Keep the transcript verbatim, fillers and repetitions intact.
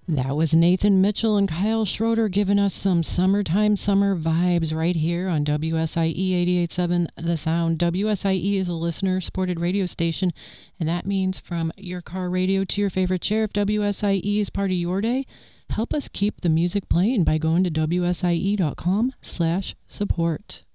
That was Nathan Mitchell and Kyle Schroeder giving us some summertime summer vibes right here on W S I E eighty-eight point seven The Sound. W S I E is a listener-supported radio station, and that means from your car radio to your favorite chair. If W S I E is part of your day, help us keep the music playing by going to W S I E dot com slash support.